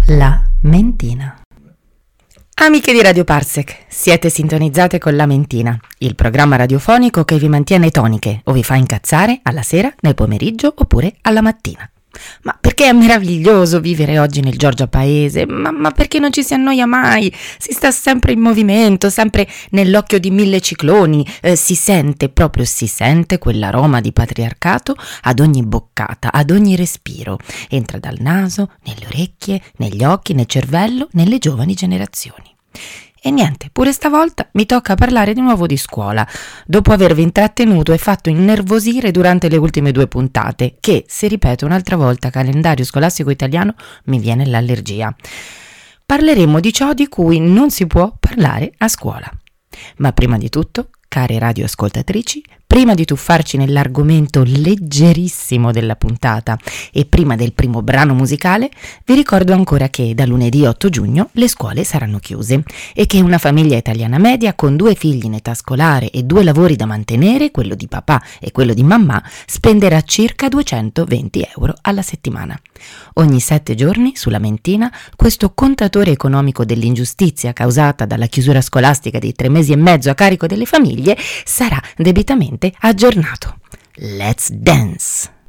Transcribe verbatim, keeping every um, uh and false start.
La Mentina. Amiche di Radio Parsec, siete sintonizzate con La Mentina, il programma radiofonico che vi mantiene toniche o vi fa incazzare alla sera, nel pomeriggio oppure alla mattina. Ma perché è meraviglioso vivere oggi nel Giorgia Paese, ma, ma perché non ci si annoia mai, si sta sempre in movimento, sempre nell'occhio di mille cicloni, eh, si sente, proprio si sente quell'aroma di patriarcato ad ogni boccata, ad ogni respiro, entra dal naso, nelle orecchie, negli occhi, nel cervello, nelle giovani generazioni. E niente, pure stavolta mi tocca parlare di nuovo di scuola, dopo avervi intrattenuto e fatto innervosire durante le ultime due puntate, che, se ripeto un'altra volta calendario scolastico italiano, mi viene l'allergia. Parleremo di ciò di cui non si può parlare a scuola. Ma prima di tutto, care radioascoltatrici, prima di tuffarci nell'argomento leggerissimo della puntata e prima del primo brano musicale, vi ricordo ancora che da lunedì otto giugno le scuole saranno chiuse e che una famiglia italiana media con due figli in età scolare e due lavori da mantenere, quello di papà e quello di mamma, spenderà circa duecentoventi euro alla settimana. Ogni sette giorni, sulla Mentina, questo contatore economico dell'ingiustizia causata dalla chiusura scolastica dei tre mesi e mezzo a carico delle famiglie sarà debitamente aggiornato. Let's dance!